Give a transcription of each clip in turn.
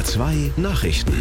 NDR 2 Nachrichten.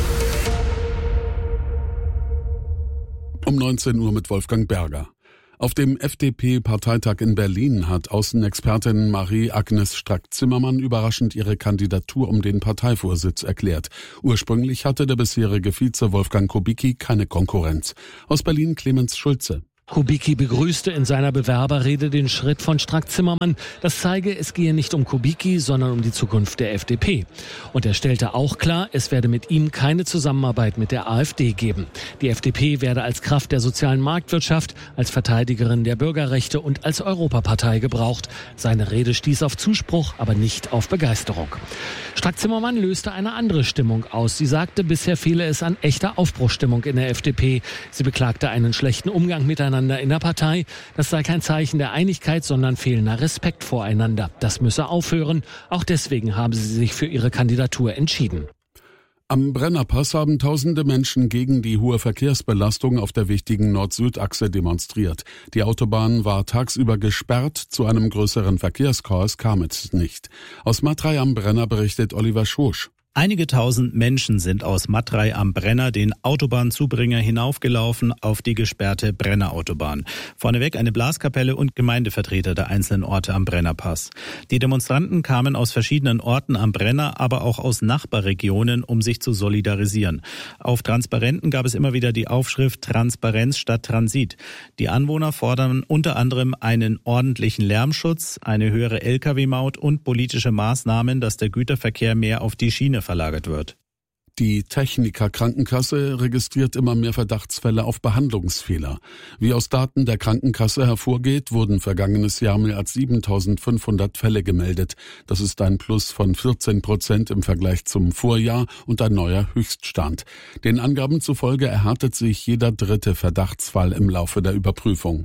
Um 19 Uhr mit Wolfgang Berger. Auf dem FDP-Parteitag in Berlin hat Außenexpertin Marie-Agnes Strack-Zimmermann überraschend ihre Kandidatur um den Parteivorsitz erklärt. Ursprünglich hatte der bisherige Vize Wolfgang Kubicki keine Konkurrenz. Aus Berlin Clemens Schulze. Kubicki begrüßte in seiner Bewerberrede den Schritt von Strack-Zimmermann. Das zeige, es gehe nicht um Kubicki, sondern um die Zukunft der FDP. Und er stellte auch klar, es werde mit ihm keine Zusammenarbeit mit der AfD geben. Die FDP werde als Kraft der sozialen Marktwirtschaft, als Verteidigerin der Bürgerrechte und als Europapartei gebraucht. Seine Rede stieß auf Zuspruch, aber nicht auf Begeisterung. Strack-Zimmermann löste eine andere Stimmung aus. Sie sagte, bisher fehle es an echter Aufbruchsstimmung in der FDP. Sie beklagte einen schlechten Umgang miteinander in der Partei. Das sei kein Zeichen der Einigkeit, sondern fehlender Respekt voreinander. Das müsse aufhören. Auch deswegen haben sie sich für ihre Kandidatur entschieden. Am Brennerpass haben tausende Menschen gegen die hohe Verkehrsbelastung auf der wichtigen Nord-Süd-Achse demonstriert. Die Autobahn war tagsüber gesperrt, zu einem größeren Verkehrschaos kam es nicht. Aus Matrei am Brenner berichtet Oliver Schosch. Einige tausend Menschen sind aus Matrei am Brenner den Autobahnzubringer hinaufgelaufen auf die gesperrte Brennerautobahn. Vorneweg eine Blaskapelle und Gemeindevertreter der einzelnen Orte am Brennerpass. Die Demonstranten kamen aus verschiedenen Orten am Brenner, aber auch aus Nachbarregionen, um sich zu solidarisieren. Auf Transparenten gab es immer wieder die Aufschrift Transparenz statt Transit. Die Anwohner fordern unter anderem einen ordentlichen Lärmschutz, eine höhere Lkw-Maut und politische Maßnahmen, dass der Güterverkehr mehr auf die Schiene verlagert wird. Die Techniker Krankenkasse registriert immer mehr Verdachtsfälle auf Behandlungsfehler. Wie aus Daten der Krankenkasse hervorgeht, wurden vergangenes Jahr mehr als 7.500 Fälle gemeldet. Das ist ein Plus von 14% im Vergleich zum Vorjahr und ein neuer Höchststand. Den Angaben zufolge erhärtet sich jeder dritte Verdachtsfall im Laufe der Überprüfung.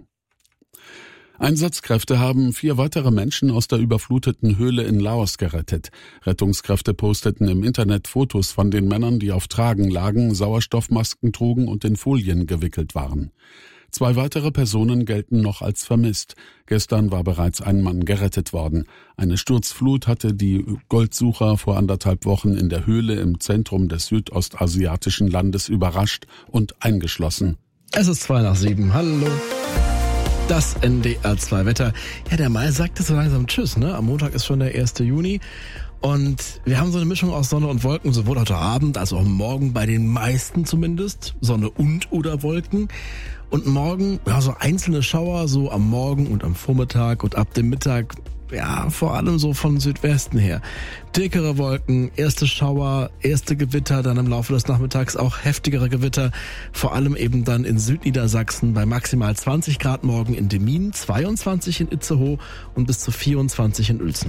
Einsatzkräfte haben 4 weitere Menschen aus der überfluteten Höhle in Laos gerettet. Rettungskräfte posteten im Internet Fotos von den Männern, die auf Tragen lagen, Sauerstoffmasken trugen und in Folien gewickelt waren. 2 weitere Personen gelten noch als vermisst. Gestern war bereits ein Mann gerettet worden. Eine Sturzflut hatte die Goldsucher vor 1,5 Wochen in der Höhle im Zentrum des südostasiatischen Landes überrascht und eingeschlossen. Es ist 6:02. Hallo. Das NDR 2 Wetter. Ja, der Mai sagte so langsam Tschüss, ne? Am Montag ist schon der 1. Juni. Und wir haben so eine Mischung aus Sonne und Wolken, sowohl heute Abend als auch morgen bei den meisten zumindest. Sonne und oder Wolken. Und morgen, ja, so einzelne Schauer, so am Morgen und am Vormittag und ab dem Mittag, ja, vor allem so von Südwesten her. Dickere Wolken, erste Schauer, erste Gewitter, dann im Laufe des Nachmittags auch heftigere Gewitter. Vor allem eben dann in Südniedersachsen bei maximal 20 Grad morgen in Demmin, 22 in Itzehoe und bis zu 24 in Uelzen.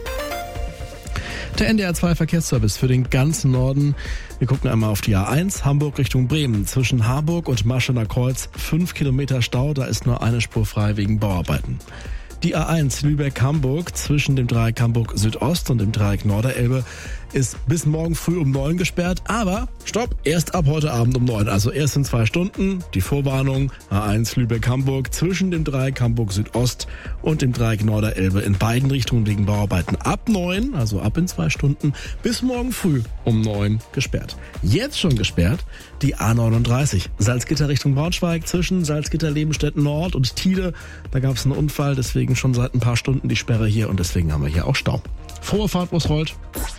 Der NDR 2 Verkehrsservice für den ganzen Norden. Wir gucken einmal auf die A1, Hamburg Richtung Bremen. Zwischen Harburg und Maschener Kreuz 5 Kilometer Stau, da ist nur eine Spur frei wegen Bauarbeiten. Die A1 Lübeck-Hamburg zwischen dem Dreieck Hamburg Südost und dem Dreieck Norderelbe ist bis morgen früh um 9 gesperrt, aber stopp, erst ab heute Abend um 9, also erst in 2 Stunden. Die Vorwarnung, A1 Lübeck-Hamburg zwischen dem Dreieck Hamburg Südost und dem Dreieck Norderelbe in beiden Richtungen wegen Bauarbeiten ab 9, also ab in 2 Stunden, bis morgen früh um 9 gesperrt. Jetzt schon gesperrt die A39, Salzgitter Richtung Braunschweig zwischen Salzgitter-Lebenstedt Nord und Thiele. Da gab es einen Unfall, deswegen schon seit ein paar Stunden die Sperre hier und deswegen haben wir hier auch Stau. Frohe Fahrt, wo's rollt.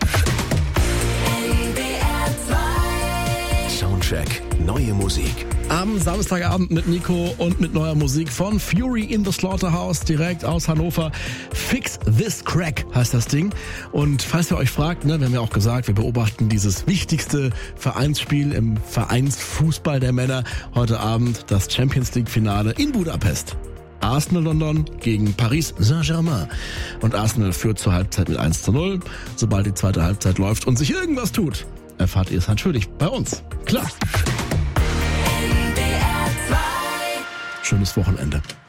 Soundcheck, neue Musik. Am Samstagabend mit Nico und mit neuer Musik von Fury in the Slaughterhouse, direkt aus Hannover. Fix This Crack heißt das Ding. Und falls ihr euch fragt, ne, wir haben ja auch gesagt, wir beobachten dieses wichtigste Vereinsspiel im Vereinsfußball der Männer. Heute Abend das Champions-League-Finale in Budapest. Arsenal London gegen Paris Saint-Germain. Und Arsenal führt zur Halbzeit mit 1:0. Sobald die zweite Halbzeit läuft und sich irgendwas tut, erfahrt ihr es natürlich bei uns. Klar. Schönes Wochenende.